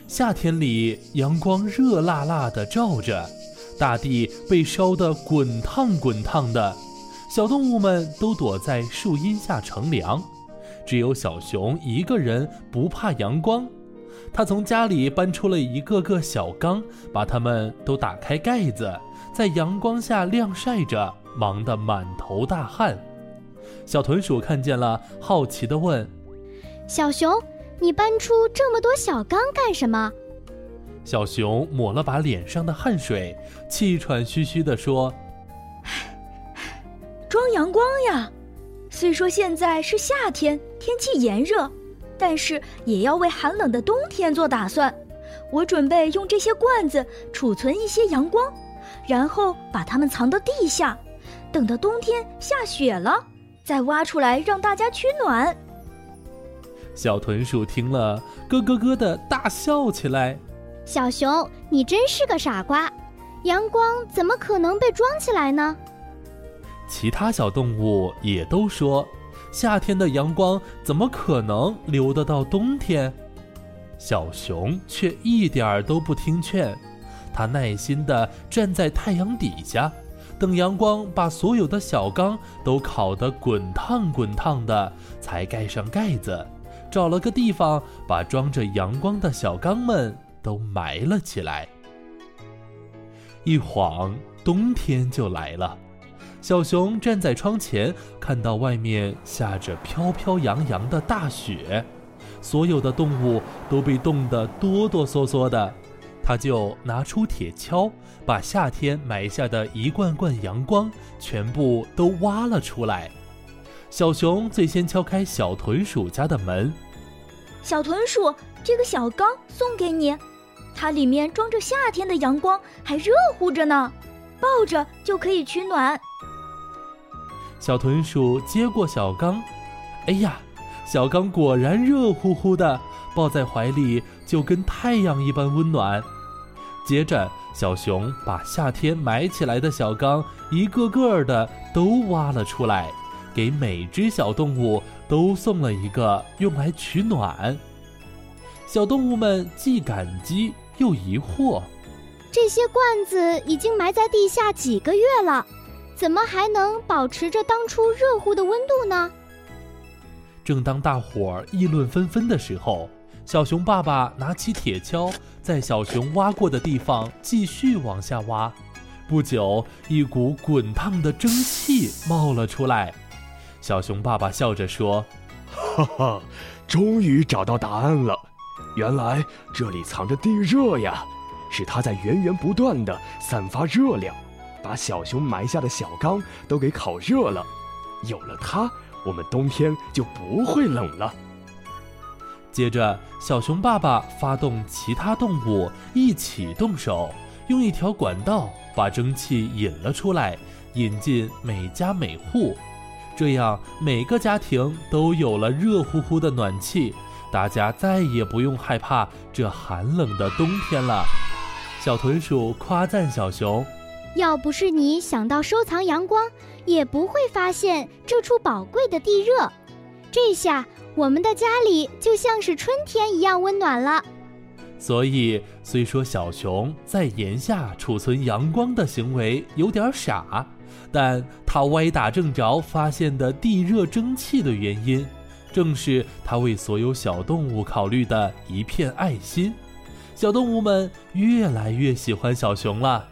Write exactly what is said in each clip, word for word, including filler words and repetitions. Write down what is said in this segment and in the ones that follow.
夏天里阳光热辣辣地照着，大地被烧得滚烫滚烫的，小动物们都躲在树荫下乘凉，只有小熊一个人不怕阳光。他从家里搬出了一个个小缸，把它们都打开盖子，在阳光下晾晒着，忙得满头大汗。小豚鼠看见了，好奇地问： 小熊，你搬出这么多小缸干什么？ 小熊抹了把脸上的汗水，气喘吁吁地说： 装阳光呀！虽说现在是夏天，天气炎热，但是也要为寒冷的冬天做打算。我准备用这些罐子储存一些阳光，然后把它们藏到地下，等到冬天下雪了，再挖出来让大家取暖。 小豚鼠听了，咯咯咯地大笑起来。 小熊，你真是个傻瓜，阳光怎么可能被装起来呢？ 其他小动物也都说，夏天的阳光怎么可能留得到冬天？小熊却一点儿都不听劝，他耐心地站在太阳底下，等阳光把所有的小缸都烤得滚烫滚烫的，才盖上盖子，找了个地方把装着阳光的小缸们都埋了起来。一晃冬天就来了，小熊站在窗前，看到外面下着飘飘扬扬的大雪，所有的动物都被冻得哆哆嗦嗦的。他就拿出铁锹，把夏天埋下的一罐罐阳光全部都挖了出来。小熊最先敲开小豚鼠家的门。 小豚鼠，这个小缸送给你，它里面装着夏天的阳光，还热乎着呢，抱着就可以取暖。 小豚鼠接过小缸，哎呀，小缸果然热乎乎的，抱在怀里就跟太阳一般温暖。接着小熊把夏天埋起来的小缸一个个的都挖了出来，给每只小动物都送了一个用来取暖。小动物们既感激又疑惑， 这些罐子已经埋在地下几个月了，怎么还能保持着当初热乎的温度呢？ 正当大伙儿议论纷纷的时候，小熊爸爸拿起铁锹，在小熊挖过的地方继续往下挖。不久，一股滚烫的蒸汽冒了出来。小熊爸爸笑着说： 哈哈，终于找到答案了，原来这里藏着地热呀，是它在源源不断地散发热量，把小熊埋下的小缸都给烤热了。有了它，我们冬天就不会冷了。 接着，小熊爸爸发动其他动物一起动手，用一条管道把蒸汽引了出来，引进每家每户。这样，每个家庭都有了热乎乎的暖气，大家再也不用害怕这寒冷的冬天了。小豚鼠夸赞小熊： 要不是你想到收藏阳光，也不会发现这处宝贵的地热。这下我们的家里就像是春天一样温暖了。 所以，虽说小熊在炎夏储存阳光的行为有点傻，但他歪打正着发现的地热蒸汽的原因，正是他为所有小动物考虑的一片爱心。小动物们越来越喜欢小熊了。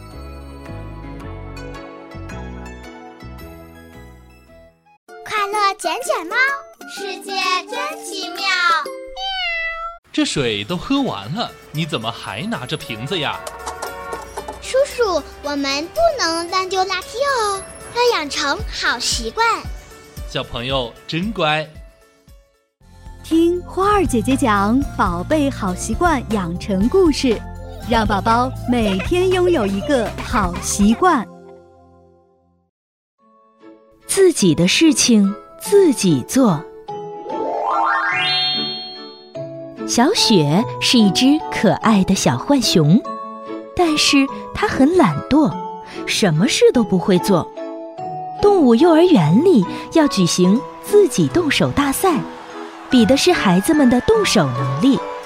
快乐捡捡猫，世界真奇妙。 这水都喝完了，你怎么还拿着瓶子呀？ 叔叔，我们不能乱丢垃圾哦，要养成好习惯。 小朋友真乖。 听花儿姐姐讲宝贝好习惯养成故事，让宝宝每天拥有一个好习惯。 自己的事情自己做。小雪是一只可爱的小浣熊，但是它很懒惰，什么事都不会做。动物幼儿园里要举行自己动手大赛，比的是孩子们的动手能力。